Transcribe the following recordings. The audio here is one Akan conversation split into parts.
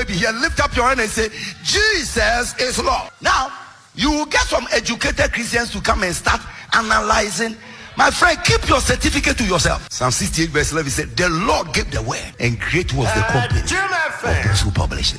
baby here, lift up your hand and say, Jesus is Lord. Now, you will get some educated Christians to come and start analyzing. My friend, keep your certificate to yourself. Psalm 68 verse 11 said, the Lord gave the word, and great was the company of those who published it.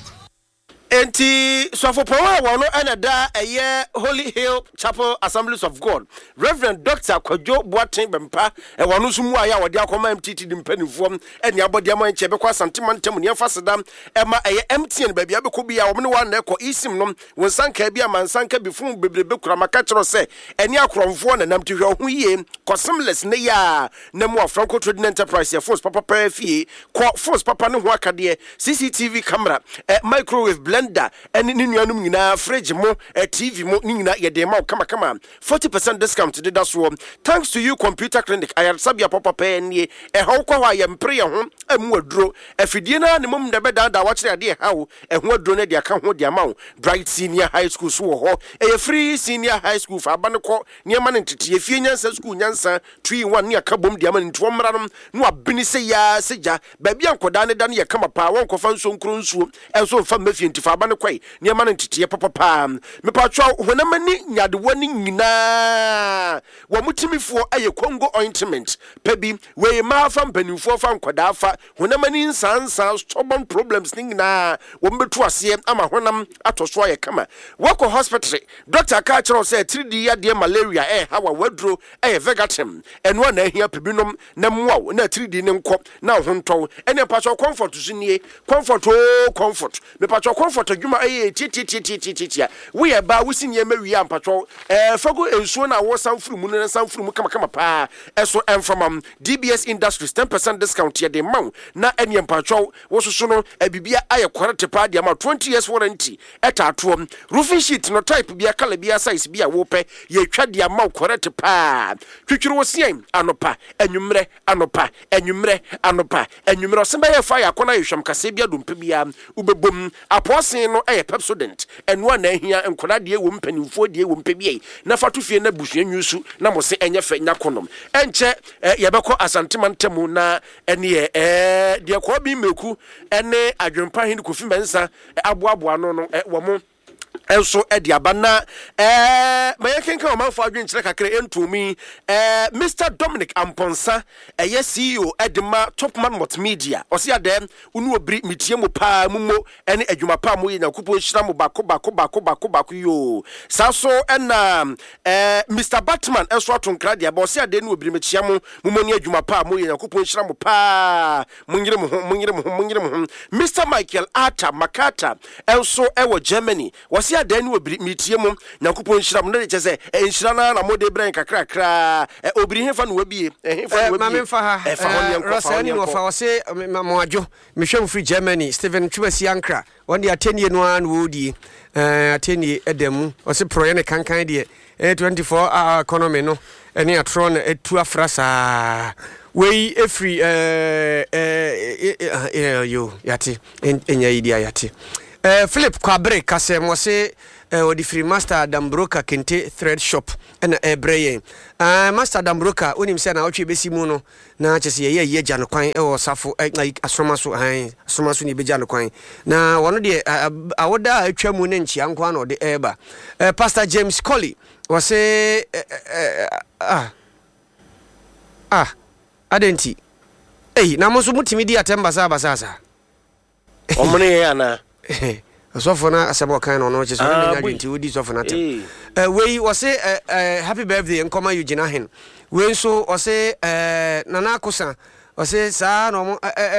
Enti Swafo Power wano anada eye Holy Hill Chapel Assemblies of God. Reverend Dr. Kwadwo Boateng Bempa e wano sumu aya wode akoma MTT dimpanifom eni abodiama nchebe kwa santimantem ne fasedam ema eye MTN baabi abeko bia wo me wan na ekọ isim nom wonsanka bia mansanka bifun bebrebe kura maka kyero se eni akromfo na nam tuhwe ho yie kosemless ne ya na mu Franco Trading Enterprise force papa pa fie ko force papa ne ho akade CCTV camera microwave blender eni ni nuanum nyina fridge mo TV mo ni nyina ye de ma kama 40% discount de da so thanks to you computer clinic ayarabia papa pa eni ho kwa wa ye mpre ye ho amu aduro afidie na ne mum de beda da wa kire ade ha wo ho aduro na de aka ho de ama Bright Senior High School so ho free senior high school fa ba ne ko ne ma ne tete fie nyansa school nyansa 3-1 ne aka bom de ama ne nto mra no abini se ya seja ba bia nkoda ne da ne ye kama pa won ko fa nso nkro nsuo enso fa mafie ntifa ba ne kwai ne ma ne tete papa me pa twa honamani nyadewani nyina wo mutimifo aye Congo ointment pabi we ma fa mpanimfo fa nkoda fa honamani nsansa stubborn problems nyina wo mbetu ase ama honam atoso aye kama wako hospital doctor ka kiro say 3D ya de malaria hawa wadro vegatem enwa na ahia pebinom na mwa na 3D ne nkọ na honto ene pa twa comfort sunie comfort me pa twa comfort adwuma titi we ba wusinye mawi ampatwo fago ensuo na wo sanfuru ne sanfuru kama pa eso enfamam DBS Industries 10% discount ye de maw na ene ampatwo wo soso no abibia aye correct pa de ma 20 years warranty etato roofing sheet no type bia color bia size bia wo pe ye twa de maw correct pa twitwiro wo sien anopa enwumre osemba ye fa yakona yehwam kase bia dompe bia ubebom aposin no Pepsodent enwa na ahia nkoda de wo mpanimfo de wo mpebie na fatofie na busua nyusu na mo se enye fa nyakonom enche yebekọ asantemantemu na ene de ko bi meku ene adwempa hin kofi mensa aboaboa no wo mo enso ediaba na mayekenka o manfo adwenkyere kakra entumi Mr Dominic Amponsa CEO Edema Topman Multimedia osi adem unu obri mitie mo pa mumo ene adwuma pa mo yakupo hira mo bako yo saso ena Mr Batman enso atonkra dia ba osi adem unu obri mechia mo mumo ni adwuma pa mo yakupo hira mo pa munyire mo Mr Michael Arthur Makata enso ewo Germany osi adani obiri mitie mu nyankopon hyiram na chese enhyira na mode bran kakrakra obiri hefa no wabie ma memfa ha Rosani no fa wose mamoajo mehwem free Germany Steven Chubasi Ankra wonde atenie no an wodi atenie edemu wose proye ne kankan de 24 hour economy no ene atron etu afrasa we every yo yati enya idia yati Philip Kwabre kasem wose odi free Master Adam Broker Kente Thread Shop na ebreye Master Adam Broker onim se na otwe besi mu no na chese ye gya no kwan wo safo asomaso ni begya no kwan na wono de awoda atwa mu ne nchia nkwa na ode eba Pastor James Colley wose adenti na mo so mutimi di atemba sa omne ya na so na asabo kan no che so na nyadwenti wodi so na tem we wose happy birthday nkoma Eugene Ahen we so wose nana akosa wose sa no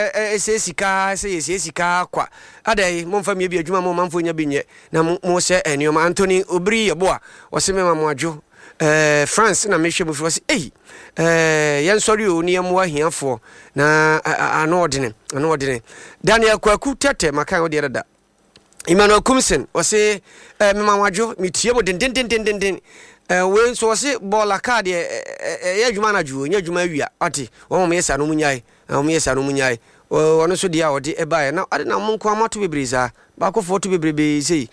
esika kwa adai mo mfa mi bi adwuma mo manfo nya binye na mo se enioma Anthony Obri yeboa wose me mamoajo France na mehwe mu wose yen sorry o ni amwa hiafo na anodene Daniel Kwaku tete makan o de dada Emmanuel Kumsen wose me mawajo mitie mo den we so wose bola card ye adwuma na dwo nya adwuma wia ati wo mo yesa no munyai wono so dia ode ebae na ade na monko amato bebreza ba ko foto bebrebe sei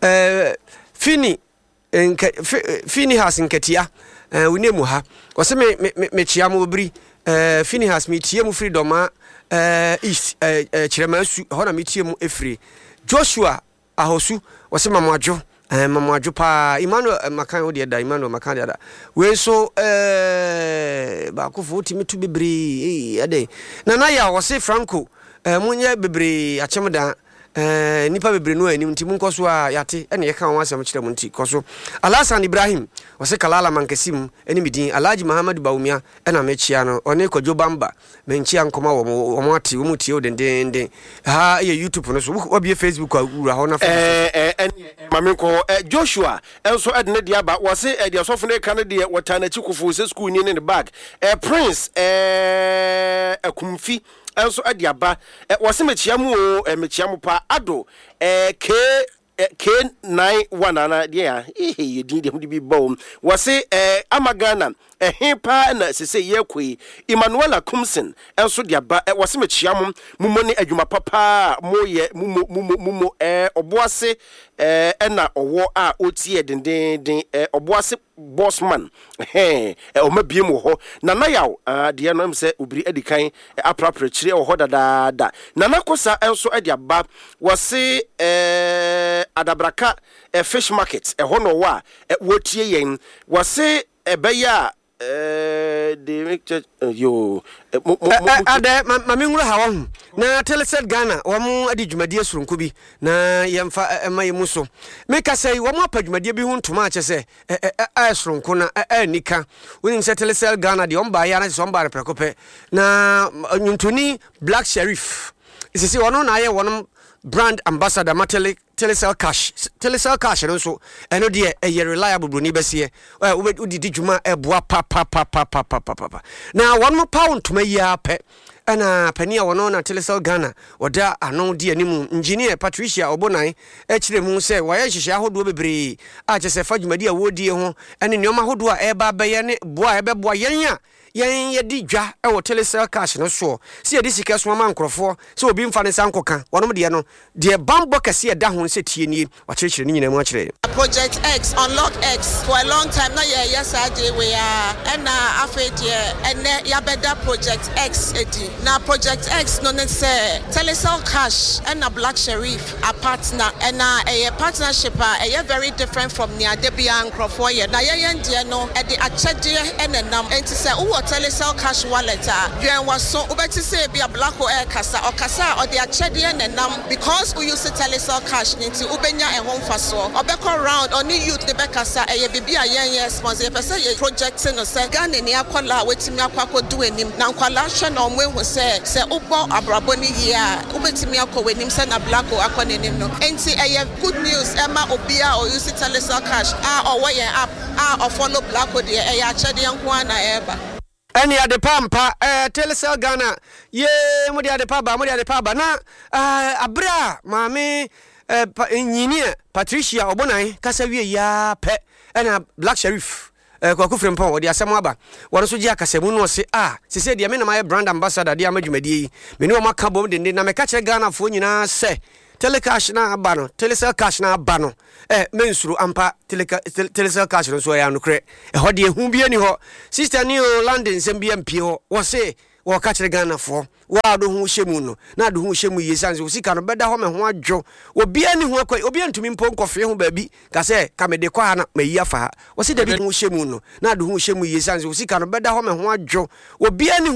Fini has nketia unemu ha wose me chia mo obri Fini has me tie mu freedom east chiremasu ho na me tie mu efri Joshua Ahosu wɔse mamwadwo mamwadwo pa Emmanuel Makan wo de da Emmanuel Makan de da we so ba kofo timi to bebre ade na ya wɔse Franco munye bebre achemda nipa bebre no anim nti munko so a yate ene ye ka won asem kire mu nti koso Alasan Ibrahim wɔse Kalala Mankasim ene midin Alhaji Muhammad Baumia ena mechia no one Kwadwo Bamba menchia nkoma wo ate wo mutie odendenden ha ye YouTube no so obi Facebook awura ho na mamenko Joshua enso edne dia ba wɔse de asofo ne ka ne de wotana chikofo se school ni ne bag Prince akumfi enso adiaba wɔse mechiamu mechiamu pa ado K91 ana dia yedin de hudi bi bom wɔse Amagana pa na sese yekoi Emmanuel Akumsen enso diaba wɔse mechiamu mumo ne adwuma papa moye mumo oboase na owo a otie denden oboase bossman o mabiem ho nana yaw de no mse obiri adikan aprapra chire ho dadaada nana kosa enso adiaba wɔse Adabraka fish market ho no wa wotie yen wɔse ebeya de make yo ade mami ngura hawo na Teleset Ghana wom adi dwumadie soronko bi na yemfa emaye muso meka sei wom apadwumadie bi hu ntoma ache se soronko na nika woni se Teleset Ghana de omba ya na se omba reprekope na nyuntuni Black Sheriff isisi wono na aye wono brand ambassador Matele Telecel cash no so eno de reliable broni bese udi djuma eboa pa na one more pound to me ya pe ana pania wono na Telecel Ghana oda ano de animu engineer Patricia Obonai kire mu se waye hihye ahodo bebre a chese fadwumadi a wodie ho ene neoma hodo a eba beye ne boa ebeboa yen yedi dwa e wo Telecel cash no so se yedi sika so ma nkrofo se obi mfa ne sankoka wonom de no de bambo kase e da ho se tie ni wa chirechire ni nyina mu a chire Project X Unlock X for a long time na yes I dey we are and na afedie ene ya beda Project X edi na Project X no ne say Telecel cash and na Black Sheriff a partner and na a partnership a very different from nia debia nkrofo ye na yen de no e de achede enenam enti say Telecel cash wallet yen was so ubeti say be a black o kasa or kasa or the achede enenam because we use Telecel cash nti ubenya e ho mfaso obeko round oni youth de bekasa e bibia yen sponsor person ye project no say Ghana ni akola wetimi akwako do enim na nkwala hwe na omwe say ubo abrabo ni ye a ubetimi akọ wenim say na black o akọ nenim no enti e good news ema obia o use Telecel cash or way app or follow black o de e achede nko na eba Any ade pampa Telecel Ghana ye mudi ade paba na abra mami engineer Patricia Obonai kasa wie ya pe na Black Sheriff kwaku frempon odi asem aba won so gi akasemu no se se de me na my brand ambassador de amadwumadie me ne o maka bom de na me ka kire Ghana fo nyina se Telecash na aba no Telecel cash na aba no mensuru ampa Telecel cash no so ya no kre ho de ehu bi ani ho sister ni o London sem bi ampi ho wo se wo ka kire Ghana fo wa do hu hyemu no na do hu hyemu yesanze wo sika no beda ho me ho adwo obi ani ho akwa obi antumi mpo nkofre ho baabi ka se ka me de kwa na mayi afa wo se de bi hu hyemu no na do hu hyemu yesanze wo sika no beda ho me ho adwo obi ani